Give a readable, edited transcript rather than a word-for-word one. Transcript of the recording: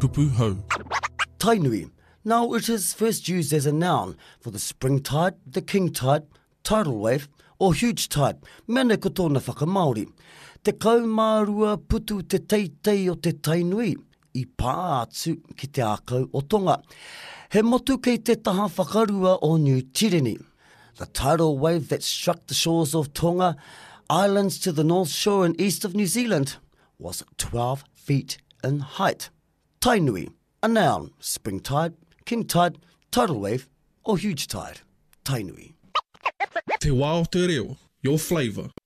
kupu hau. Tainui. Now it is first used as a noun for the spring tide, the king tide, tidal wave, or huge tide. Mene ko tōna whakamaori. Te kaumārua putu te teitei o te tainui, I pā atu ki te ākau o Tonga. He motu kei te taha whakarua o New Tireni. The tidal wave that struck the shores of Tonga, islands to the north shore and east of New Zealand, was 12 feet in height. Tainui, a noun, spring tide, king tide, tidal wave, or huge tide. Tainui. Te wā o te reo, your flavour.